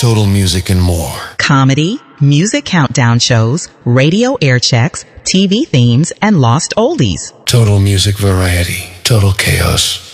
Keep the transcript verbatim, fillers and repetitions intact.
Total Music and more. Comedy, music countdown shows, radio air checks, T V themes, and lost oldies. Total Music Variety. Total Chaos.